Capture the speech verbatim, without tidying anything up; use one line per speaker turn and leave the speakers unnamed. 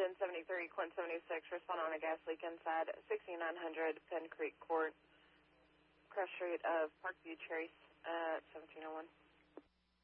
ten seventy-three, Quinn seventy-six, respond on a gas leak inside sixty-nine hundred Penn Creek Court, crush rate of Parkview Trace at seventeen oh one.